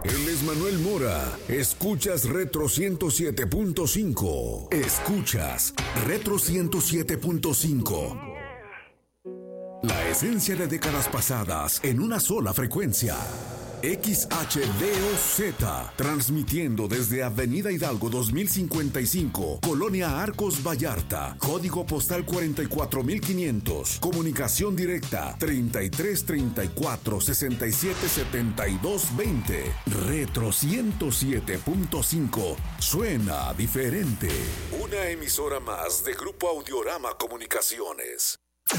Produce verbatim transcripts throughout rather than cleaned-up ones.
Él es Manuel Mora. Escuchas Retro ciento siete punto cinco. Escuchas Retro ciento siete punto cinco. La esencia de décadas pasadas en una sola frecuencia. X H D O Z, transmitiendo desde Avenida Hidalgo dos mil cincuenta y cinco, Colonia Arcos Vallarta, código postal cuarenta y cuatro mil quinientos, comunicación directa treinta y tres treinta y cuatro sesenta y siete setenta y dos veinte. Retro ciento siete punto cinco, suena diferente. Una emisora más de Grupo Audiorama Comunicaciones.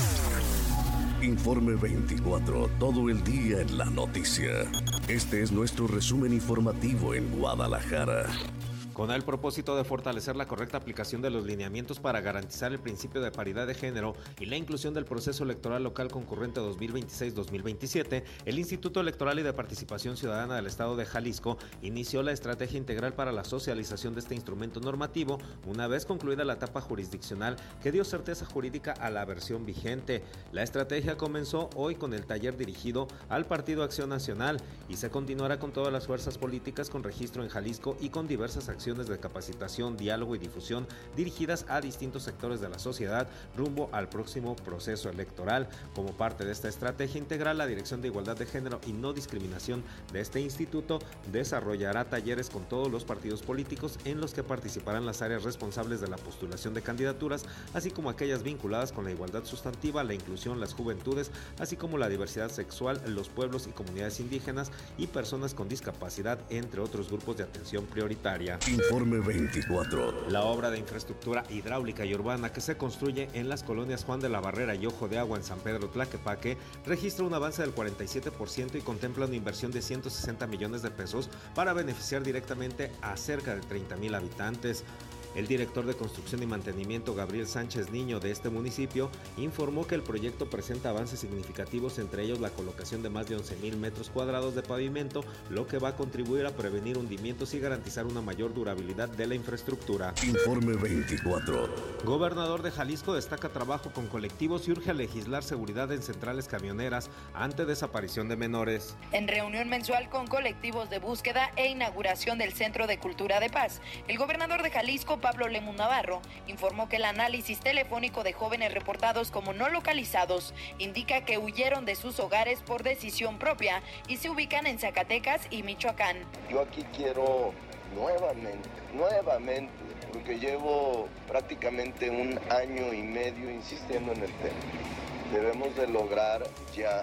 Informe veinticuatro, todo el día en la noticia. Este es nuestro resumen informativo en Guadalajara. Con el propósito de fortalecer la correcta aplicación de los lineamientos para garantizar el principio de paridad de género y la inclusión del proceso electoral local concurrente dos mil veintiséis dos mil veintisiete, el Instituto Electoral y de Participación Ciudadana del Estado de Jalisco inició la estrategia integral para la socialización de este instrumento normativo, una vez concluida la etapa jurisdiccional que dio certeza jurídica a la versión vigente. La estrategia comenzó hoy con el taller dirigido al Partido Acción Nacional y se continuará con todas las fuerzas políticas con registro en Jalisco y con diversas acciones de capacitación, diálogo y difusión dirigidas a distintos sectores de la sociedad rumbo al próximo proceso electoral. Como parte de esta estrategia integral, la Dirección de Igualdad de Género y No Discriminación de este instituto desarrollará talleres con todos los partidos políticos en los que participarán las áreas responsables de la postulación de candidaturas, así como aquellas vinculadas con la igualdad sustantiva, la inclusión, las juventudes, así como la diversidad sexual, los pueblos y comunidades indígenas y personas con discapacidad, entre otros grupos de atención prioritaria. Informe veinticuatro. La obra de infraestructura hidráulica y urbana que se construye en las colonias Juan de la Barrera y Ojo de Agua en San Pedro Tlaquepaque registra un avance del cuarenta y siete por ciento y contempla una inversión de ciento sesenta millones de pesos para beneficiar directamente a cerca de treinta mil habitantes. El director de Construcción y Mantenimiento, Gabriel Sánchez Niño, de este municipio, informó que el proyecto presenta avances significativos, entre ellos la colocación de más de once mil metros cuadrados de pavimento, lo que va a contribuir a prevenir hundimientos y garantizar una mayor durabilidad de la infraestructura. Informe veinticuatro. Gobernador de Jalisco destaca trabajo con colectivos y urge a legislar seguridad en centrales camioneras ante desaparición de menores. En reunión mensual con colectivos de búsqueda e inauguración del Centro de Cultura de Paz, el gobernador de Jalisco, Pablo Lemus Navarro, informó que el análisis telefónico de jóvenes reportados como no localizados indica que huyeron de sus hogares por decisión propia y se ubican en Zacatecas y Michoacán. Yo aquí quiero nuevamente, nuevamente, porque llevo prácticamente un año y medio insistiendo en el tema. Debemos de lograr ya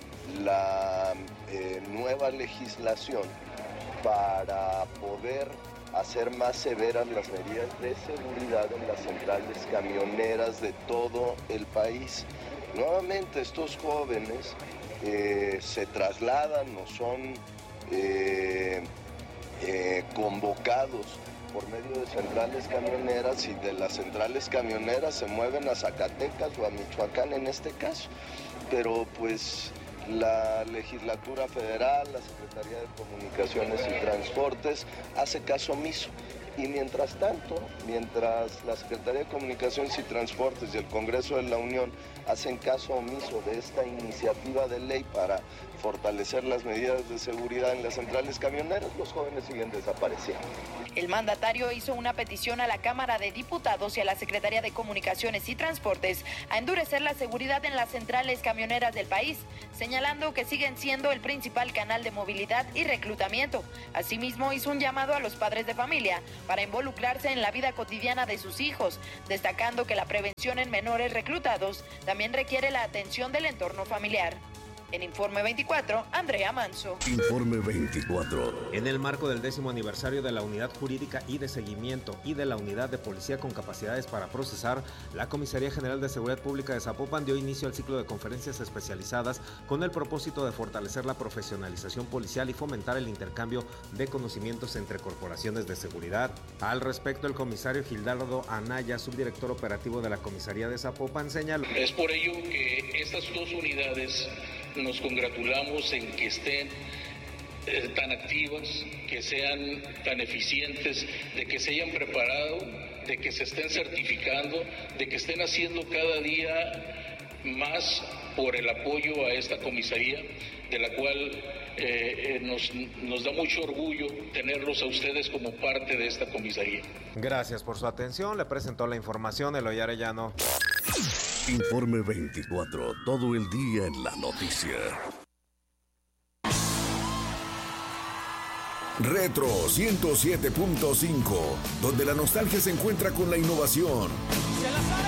la eh, nueva legislación para poder hacer más severas las medidas de seguridad en las centrales camioneras de todo el país. Nuevamente estos jóvenes eh, se trasladan o son eh, eh, convocados por medio de centrales camioneras y de las centrales camioneras se mueven a Zacatecas o a Michoacán en este caso. Pero pues la legislatura federal, la Secretaría de Comunicaciones y Transportes hace caso omiso. Y mientras tanto, mientras la Secretaría de Comunicaciones y Transportes y el Congreso de la Unión hacen caso omiso de esta iniciativa de ley para fortalecer las medidas de seguridad en las centrales camioneras, los jóvenes siguen desapareciendo. El mandatario hizo una petición a la Cámara de Diputados y a la Secretaría de Comunicaciones y Transportes a endurecer la seguridad en las centrales camioneras del país, señalando que siguen siendo el principal canal de movilidad y reclutamiento. Asimismo, hizo un llamado a los padres de familia para involucrarse en la vida cotidiana de sus hijos, destacando que la prevención en menores reclutados también requiere la atención del entorno familiar. En Informe veinticuatro, Andrea Manso. Informe veinticuatro. En el marco del décimo aniversario de la Unidad Jurídica y de Seguimiento y de la Unidad de Policía con Capacidades para Procesar, la Comisaría General de Seguridad Pública de Zapopan dio inicio al ciclo de conferencias especializadas con el propósito de fortalecer la profesionalización policial y fomentar el intercambio de conocimientos entre corporaciones de seguridad. Al respecto, el comisario Gildardo Anaya, subdirector operativo de la Comisaría de Zapopan, señaló: Es por ello que estas dos unidades nos congratulamos en que estén eh, tan activas, que sean tan eficientes, de que se hayan preparado, de que se estén certificando, de que estén haciendo cada día más por el apoyo a esta comisaría, de la cual eh, eh, nos, nos da mucho orgullo tenerlos a ustedes como parte de esta comisaría. Gracias por su atención. Le presentó la información Eloy Arellano. Informe veinticuatro, todo el día en la noticia. Retro ciento siete punto cinco, donde la nostalgia se encuentra con la innovación. Se la sabe.